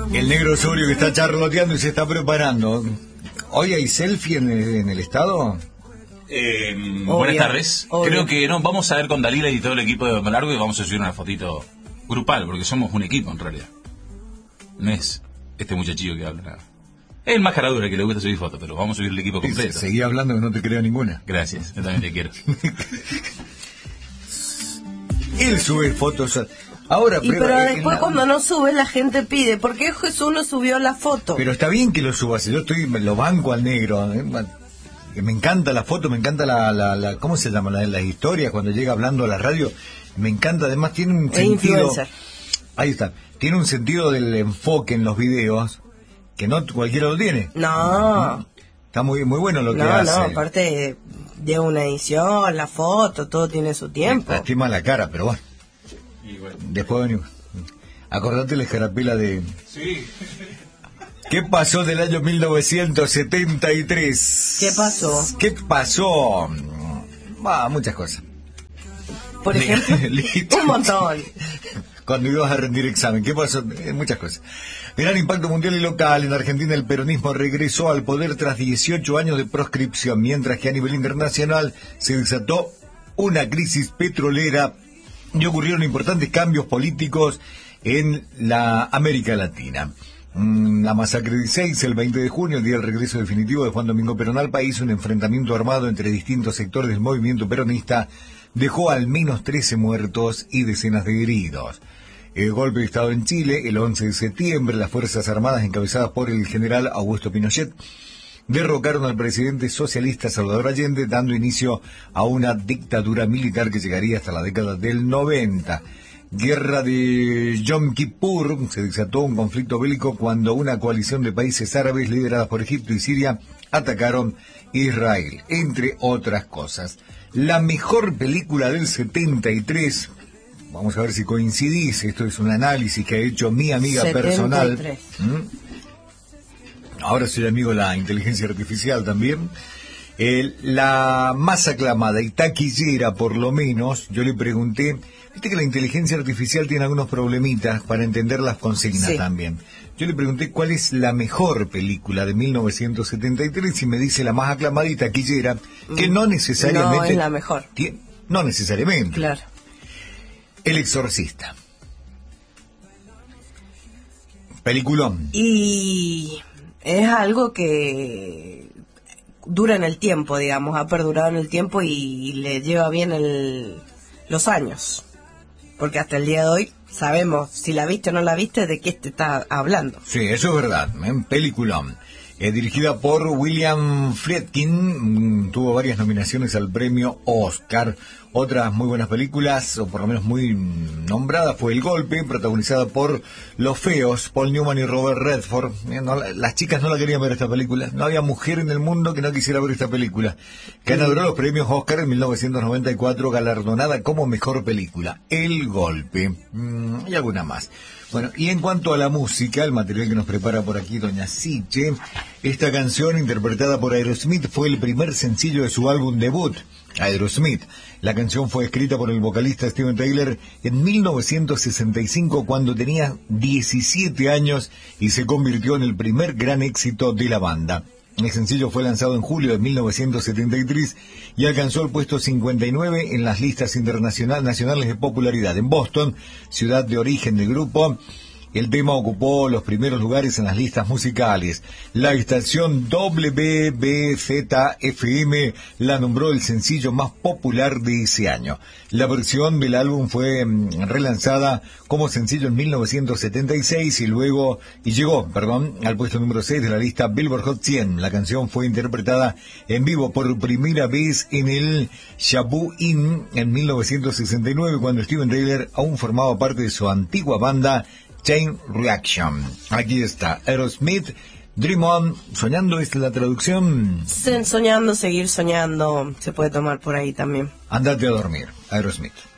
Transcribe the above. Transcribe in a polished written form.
El negro Osorio que está charloteando y se está preparando. ¿Hoy hay selfie en el estado? Buenas tardes. Obvio. Creo que no, vamos a ver con Dalila y todo el equipo de Largo y vamos a subir una fotito grupal, porque somos un equipo en realidad. No es este muchachillo que habla. Es el más caradura que le gusta subir fotos, pero vamos a subir el equipo completo. Seguí hablando que no te creo ninguna. Gracias, yo también te quiero. Él sube fotos. Ahora, pero después cuando no sube la gente pide, ¿por qué Jesús no subió la foto? Pero está bien que lo subas, yo lo banco al negro. Me encanta la foto, me encanta la ¿cómo se llama? Las historias cuando llega hablando a la radio. Me encanta, además tiene un sentido. Influencer. Ahí está. Tiene un sentido del enfoque en los videos que no cualquiera lo tiene. No. Está muy bueno lo que hace. No, aparte de una edición, la foto, todo tiene su tiempo. Lastima la cara, pero bueno. Después venimos. Acordate la escarapela de... Sí. ¿Qué pasó del año 1973? ¿Qué pasó? Muchas cosas. Por ejemplo, un montón. Cuando ibas a rendir examen, ¿qué pasó? Muchas cosas. Gran impacto mundial y local. En Argentina el peronismo regresó al poder tras 18 años de proscripción, mientras que a nivel internacional se desató una crisis petrolera y ocurrieron importantes cambios políticos en la América Latina. La masacre de Ezeiza, el 20 de junio, el día del regreso definitivo de Juan Domingo Perón al país, un enfrentamiento armado entre distintos sectores del movimiento peronista, dejó al menos 13 muertos y decenas de heridos. El golpe de Estado en Chile, el 11 de septiembre, las Fuerzas Armadas encabezadas por el general Augusto Pinochet derrocaron al presidente socialista Salvador Allende, dando inicio a una dictadura militar que llegaría hasta la década del 90. Guerra de Yom Kippur, se desató un conflicto bélico cuando una coalición de países árabes lideradas por Egipto y Siria atacaron Israel, entre otras cosas. La mejor película del 73, vamos a ver si coincidís, esto es un análisis que ha hecho mi amiga 73. Personal. Ahora soy amigo de la inteligencia artificial también. La más aclamada y taquillera, por lo menos, yo le pregunté, viste que la inteligencia artificial tiene algunos problemitas para entender las consignas también. Yo le pregunté cuál es la mejor película de 1973 y me dice la más aclamada y taquillera, que no necesariamente... No es la mejor. No necesariamente. Claro. El Exorcista. Peliculón. Y es algo que dura en el tiempo, digamos, ha perdurado en el tiempo y le lleva bien los años. Porque hasta el día de hoy sabemos si la viste o no la viste, de qué te está hablando. Sí, eso es verdad, peliculón. Dirigida por William Friedkin, tuvo varias nominaciones al premio Oscar. Otras muy buenas películas, o por lo menos muy nombradas, fue El Golpe, protagonizada por Los Feos, Paul Newman y Robert Redford. Las chicas no la querían ver esta película. No había mujer en el mundo que no quisiera ver esta película. Ganadora de los premios Oscar en 1994, galardonada como mejor película. El Golpe. Y alguna más. Bueno, y en cuanto a la música, el material que nos prepara por aquí doña Siche, esta canción interpretada por Aerosmith fue el primer sencillo de su álbum debut, Aerosmith. La canción fue escrita por el vocalista Steven Tyler en 1965 cuando tenía 17 años y se convirtió en el primer gran éxito de la banda. El sencillo fue lanzado en julio de 1973 y alcanzó el puesto 59 en las listas nacionales de popularidad. En Boston, ciudad de origen del grupo, el tema ocupó los primeros lugares en las listas musicales. La estación WBZ-FM la nombró el sencillo más popular de ese año. La versión del álbum fue relanzada como sencillo en 1976 y llegó al puesto número 6 de la lista Billboard Hot 100. La canción fue interpretada en vivo por primera vez en el Shabu Inn en 1969, cuando Steven Tyler aún formaba parte de su antigua banda Chain Reaction. Aquí está, Aerosmith, Dream On, soñando, ¿es la traducción? Soñando, seguir soñando, se puede tomar por ahí también. Andate a dormir, Aerosmith.